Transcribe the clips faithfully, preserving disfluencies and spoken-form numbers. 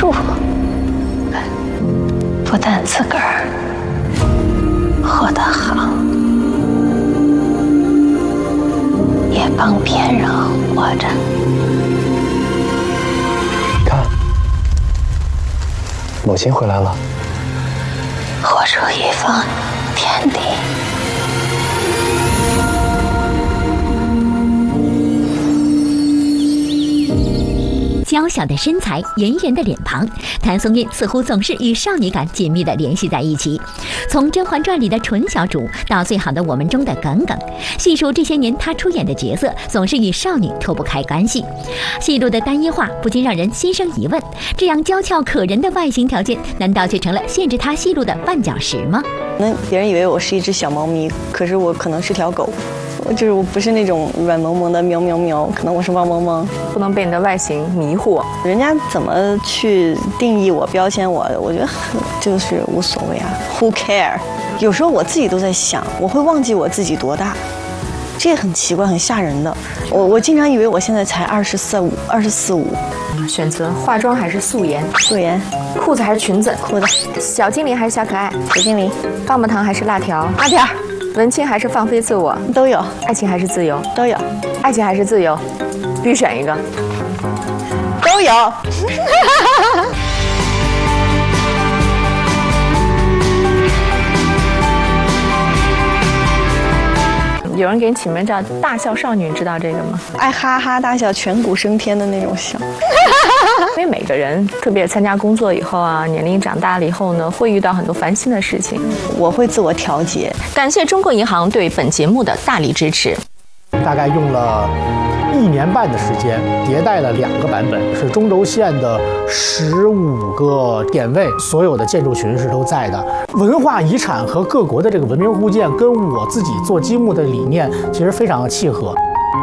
术，不但自个儿活得好，也帮别人活着。 你看，母亲回来了。 活出一方天地。 娇小的身材，圆圆的脸庞，谭松韵似乎总是与少女感紧密地联系在一起。从《甄嬛传》里的纯小主到《最好的我们》中的耿耿，细数这些年她出演的角色，总是与少女脱不开干系。戏路的单一化不禁让人心生疑问：这样娇俏可人的外形条件，难道却成了限制她戏路的绊脚石吗？ 那别人以为我是一只小猫咪，可是我可能是条狗。就是我不是那种软萌萌的喵喵喵，可能我是汪汪汪， 不能被你的外形迷惑。 人家怎么去定义我、标签我，我觉得就是无所谓啊 ，Who care？ 有时候我自己都在想，我会忘记我自己多大，这也很奇怪，很吓人的。我我经常以为我现在才二十四五、二十四五。 选择化妆还是素颜？ 素颜。 裤子还是裙子？ 裤子。 小精灵还是小可爱？ 小精灵。 棒棒糖还是辣条？ 辣条。 文青还是放飞自我？ 都有。 爱情还是自由？ 都有。 爱情还是自由？必须选一个。 都有。 有人给你起名叫大笑少女，你知道这个吗？ 爱哈哈大笑，颧骨升天的那种笑。 因为每个人，特别参加工作以后啊，年龄长大了以后呢，会遇到很多烦心的事情。 我会自我调节。 感谢中国银行对本节目的大力支持。 大概用了一年半的时间，迭代了两个版本，是中轴线的十五个点位，所有的建筑群是都在的。文化遗产和各国的这个文明互鉴，跟我自己做积木的理念其实非常的契合。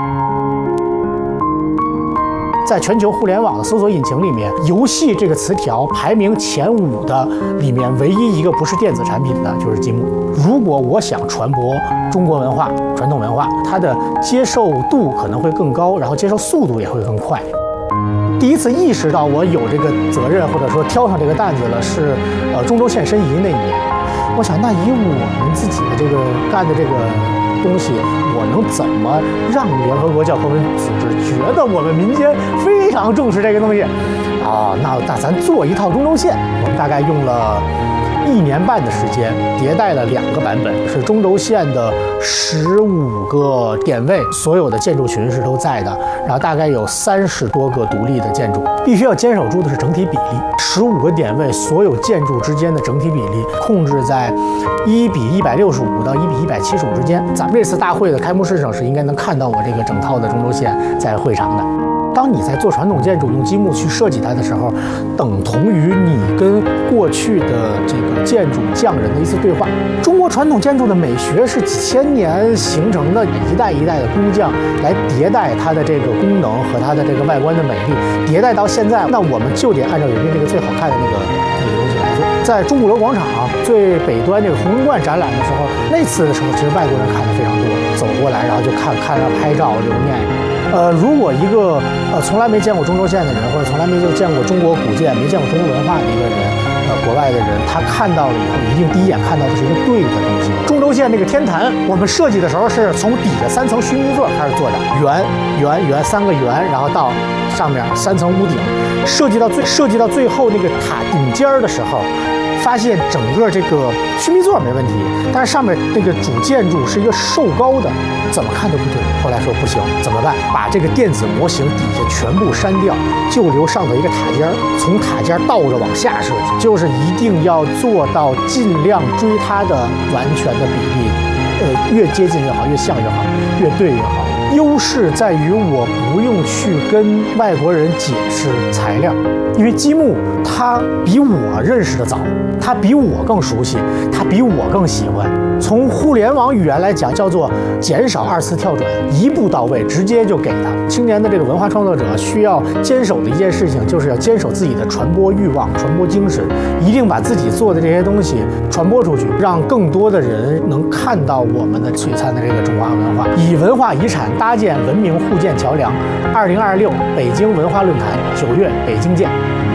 在全球互联网的搜索引擎里面，游戏这个词条排名前五的里面，唯一一个不是电子产品的就是积木。如果我想传播中国文化、传统文化，它的接受度可能会更高，然后接受速度也会更快。第一次意识到我有这个责任，或者说挑上这个担子了，是呃中轴线申遗那一年。我想，那以我们自己的这个干的这个东西，我能怎么让联合国教科文组织觉得我们民间非常重视这个东西啊？那那咱做一套中轴线，我们大概用了一年半的时间，迭代了两个版本，是中轴线的十五个点位，所有的建筑群是都在的，然后大概有三十多个独立的建筑，必须要坚守住的是整体比例。十五个点位，所有建筑之间的整体比例控制在一比一百六十五到一比一百七十五之间。咱们这次大会的开幕式上是应该能看到我这个整套的中轴线在会场的。当你在做传统建筑用积木去设计它的时候，等同于你跟过去的这个建筑匠人的一次对话。中国传统建筑的美学是几千年形成的，一代一代的工匠来迭代它的这个功能和它的这个外观的美丽，迭代到现在，那我们就得按照人家这个最好看的那个那个东西来做。在钟鼓楼广场最北端这个红文观展览的时候，那次的时候，其实外国人看的非常多，走过来然后就看看着拍照就念。呃，如果一个呃从来没见过中轴线的人，或者从来没就见过中国古建、没见过中国文化的一个人，呃，国外的人，他看到了以后，一定第一眼看到的是一个对的东西。中轴线那个天坛，我们设计的时候是从底下三层须弥座开始做的，圆圆圆三个圆，然后到上面三层屋顶，设计到最设计到最后那个塔顶尖儿的时候。发现整个这个须弥座没问题，但是上面那个主建筑是一个瘦高的，怎么看都不对。后来说不行，怎么办？把这个电子模型底下全部删掉，就留上头一个塔尖儿，从塔尖倒着往下设计，就是一定要做到尽量追它的完全的比例，呃，越接近越好，越像越好，越对越好。优势在于我不用去跟外国人解释材料，因为积木它比我认识的早，它比我更熟悉，它比我更喜欢。从互联网语言来讲，叫做减少二次跳转，一步到位，直接就给他。青年的这个文化创作者需要坚守的一件事情，就是要坚守自己的传播欲望、传播精神，一定把自己做的这些东西传播出去，让更多的人能看到我们的璀璨的这个中华文化，以文化遗产搭建文明互鉴桥梁。二零二六北京文化论坛，九月北京见。